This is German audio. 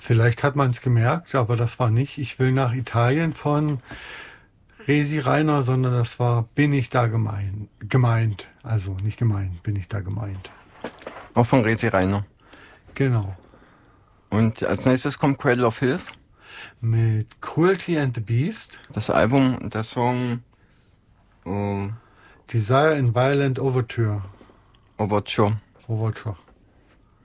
Vielleicht hat man es gemerkt, aber das war nicht Ich will nach Italien von Resi Reiner, sondern das war Bin ich da gemeint. Also nicht gemeint, bin ich da gemeint. Auch von Resi Reiner. Genau. Und als nächstes kommt Cradle of Filth. Mit Cruelty and the Beast. Das Album und der Song Desire in Violent Overture. Overture. Overture.